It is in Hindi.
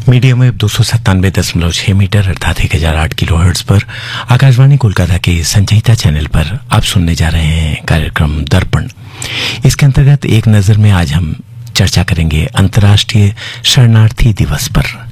मीडियम वेव 297.6 मीटर अर्थात 1008 किलोहर्ट्ज पर आकाशवाणी कोलकाता के संचयिता चैनल पर आप सुनने जा रहे हैं कार्यक्रम दर्पण। इसके अंतर्गत एक नजर में आज हम चर्चा करेंगे अंतर्राष्ट्रीय शरणार्थी दिवस पर।